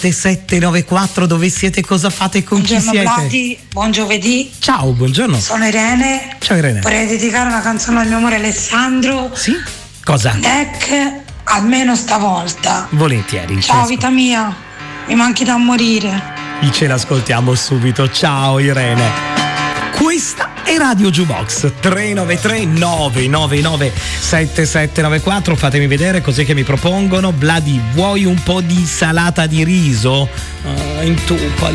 794, dove siete, cosa fate e con chi siete? Blati, buon giovedì. Ciao, buongiorno. Sono Irene. Ciao Irene. Vorrei dedicare una canzone al mio amore Alessandro. Sì? Cosa? Deck, almeno stavolta. Volentieri. Ciao vita mia, mi manchi da morire. Ce l'ascoltiamo subito. Ciao Irene. Questa è Radio Jukebox 393 999 7794. Fatemi vedere cos'è che mi propongono. Vladi, vuoi un po' di insalata di riso? In tuppa